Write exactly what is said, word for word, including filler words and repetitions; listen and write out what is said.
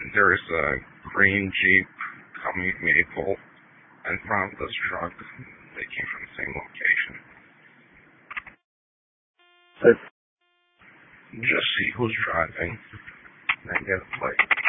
There's a green Jeep coming Maple in front of this truck. They came from the same location. So, Just see who's driving and get a plate.